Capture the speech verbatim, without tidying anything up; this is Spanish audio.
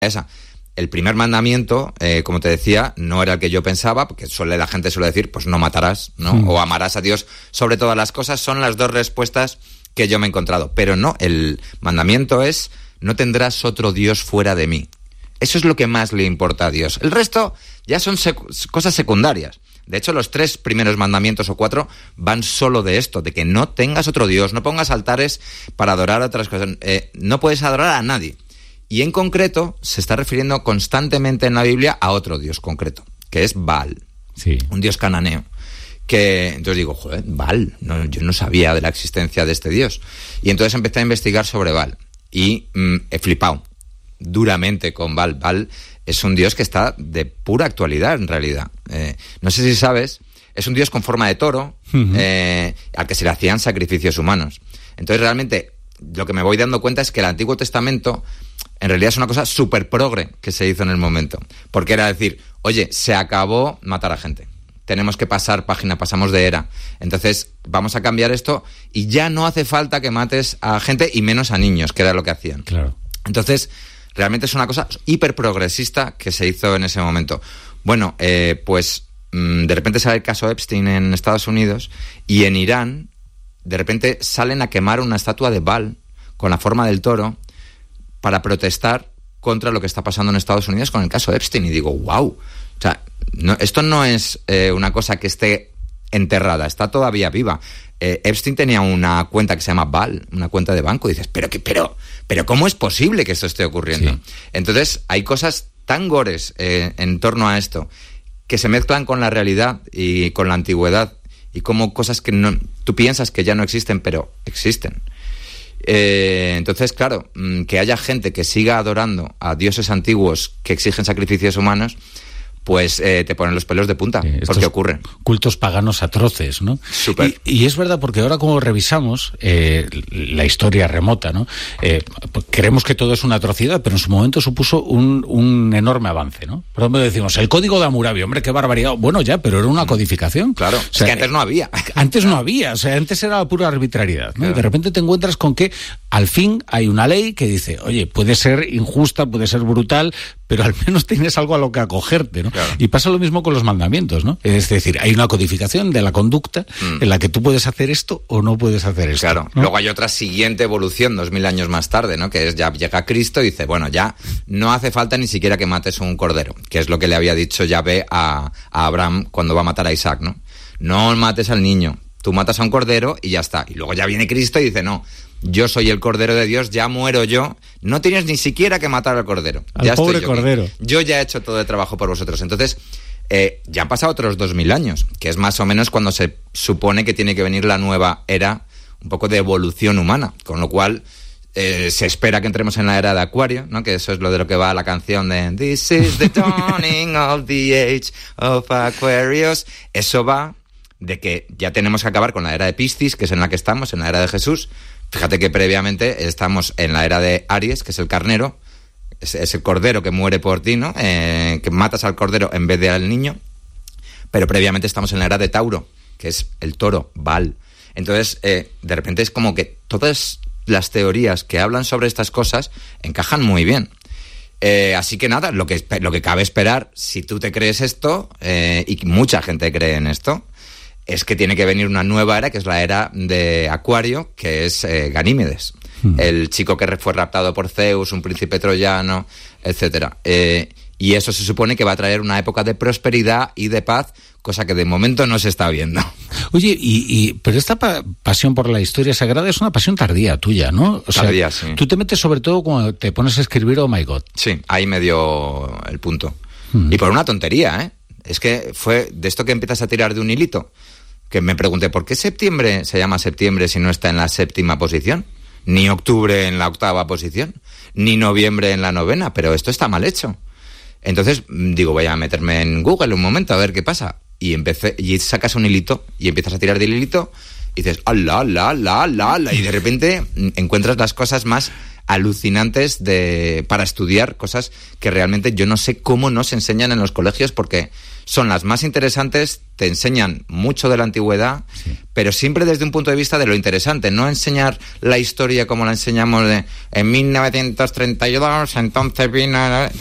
esa. El primer mandamiento, eh, como te decía, no era el que yo pensaba, porque suele, la gente suele decir, pues no matarás, ¿no? Mm. O amarás a Dios sobre todas las cosas. Son las dos respuestas que yo me he encontrado. Pero no, el mandamiento es, no tendrás otro Dios fuera de mí. Eso es lo que más le importa a Dios. El resto ya son sec- cosas secundarias. De hecho, los tres primeros mandamientos o cuatro van solo de esto, de que no tengas otro Dios, no pongas altares para adorar a otras cosas. Eh, no puedes adorar a nadie. Y en concreto, se está refiriendo constantemente en la Biblia a otro Dios concreto, que es Baal, sí. Un Dios cananeo. Que entonces digo, joder, Baal, no, yo no sabía de la existencia de este Dios. Y entonces empecé a investigar sobre Baal y mmm, he flipado duramente con Baal. Baal es un Dios que está de pura actualidad en realidad. Eh, no sé si sabes, es un Dios con forma de toro, uh-huh. eh, al que se le hacían sacrificios humanos. Entonces realmente lo que me voy dando cuenta es que el Antiguo Testamento en realidad es una cosa súper progre que se hizo en el momento. Porque era decir, oye, se acabó matar a gente. Tenemos que pasar página, pasamos de era. Entonces, vamos a cambiar esto y ya no hace falta que mates a gente y menos a niños, que era lo que hacían. Claro. Entonces, realmente es una cosa hiper progresista que se hizo en ese momento. Bueno, eh, pues mmm, de repente sale el caso Epstein en Estados Unidos y en Irán, de repente salen a quemar una estatua de Baal con la forma del toro para protestar contra lo que está pasando en Estados Unidos con el caso Epstein. Y digo, wow, o sea, no, esto no es eh, una cosa que esté enterrada, está todavía viva. Eh, Epstein tenía una cuenta que se llama Baal, una cuenta de banco, y dices, pero, qué, pero, pero ¿cómo es posible que esto esté ocurriendo? Sí. Entonces, hay cosas tan gores eh, en torno a esto, que se mezclan con la realidad y con la antigüedad, y como cosas que no, tú piensas que ya no existen, pero existen. Eh, entonces, claro, que haya gente que siga adorando a dioses antiguos que exigen sacrificios humanos, pues eh, te ponen los pelos de punta, eh, porque ocurre. Cultos paganos atroces, ¿no? Súper. Y, y es verdad, porque ahora como revisamos eh, la historia remota, ¿no? Eh, creemos que todo es una atrocidad, pero en su momento supuso un, un enorme avance, ¿no? Por ejemplo, decimos, el Código de Hammurabi, hombre, qué barbaridad. Bueno, ya, pero era una codificación. Claro, o sea, es que antes no había. Antes no había, o sea, antes era pura arbitrariedad, ¿no? Claro. Y de repente te encuentras con que al fin hay una ley que dice, oye, puede ser injusta, puede ser brutal, pero al menos tienes algo a lo que acogerte, ¿no? Claro. Y pasa lo mismo con los mandamientos, ¿no? Es decir, hay una codificación de la conducta mm. en la que tú puedes hacer esto o no puedes hacer esto. Claro. ¿no? Luego hay otra siguiente evolución, dos mil años más tarde, ¿no? Que es ya llega Cristo y dice, bueno, ya no hace falta ni siquiera que mates un cordero, que es lo que le había dicho Yahvé a, a Abraham cuando va a matar a Isaac, ¿no? No mates al niño, tú matas a un cordero y ya está. Y luego ya viene Cristo y dice, no, yo soy el Cordero de Dios, ya muero yo, no tienes ni siquiera que matar al Cordero. Al ya pobre estoy yo Cordero. Aquí. Yo ya he hecho todo el trabajo por vosotros. Entonces, eh, ya han pasado otros dos mil años, que es más o menos cuando se supone que tiene que venir la nueva era, un poco de evolución humana, con lo cual eh, se espera que entremos en la era de Acuario, ¿no? Que eso es lo de lo que va la canción de This is the dawning of the age of Aquarius. Eso va de que ya tenemos que acabar con la era de Piscis, que es en la que estamos, en la era de Jesús. Fíjate que previamente estamos en la era de Aries, que es el carnero, es, es el cordero que muere por ti, ¿no? Eh, que matas al cordero en vez de al niño. Pero previamente estamos en la era de Tauro, que es el toro, Baal. Entonces, eh, de repente es como que todas las teorías que hablan sobre estas cosas encajan muy bien. Eh, así que nada, lo que, lo que cabe esperar, si tú te crees esto, eh, y mucha gente cree en esto, es que tiene que venir una nueva era, que es la era de Acuario, que es eh, Ganímedes, mm. el chico que fue raptado por Zeus, un príncipe troyano, etcétera. Eh, y eso se supone que va a traer una época de prosperidad y de paz, cosa que de momento no se está viendo. Oye, y, y pero esta pa- pasión por la historia sagrada es una pasión tardía tuya, ¿no? O tardía, sea, sí. Tú te metes sobre todo cuando te pones a escribir Oh My God. Sí, ahí me dio el punto. Mm. Y por una tontería, ¿eh? Es que fue de esto que empiezas a tirar de un hilito, que me pregunté, ¿por qué septiembre se llama septiembre si no está en la séptima posición? Ni octubre en la octava posición, ni noviembre en la novena, pero esto está mal hecho. Entonces, digo, voy a meterme en Google un momento a ver qué pasa. Y empecé, y sacas un hilito, y empiezas a tirar del hilito, y dices, ala, ala, ala, ala, ala, y de repente encuentras las cosas más alucinantes de para estudiar cosas que realmente yo no sé cómo no se enseñan en los colegios, porque son las más interesantes, te enseñan mucho de la antigüedad, sí. pero siempre desde un punto de vista de lo interesante, no enseñar la historia como la enseñamos de en mil novecientos treinta y dos, entonces vino...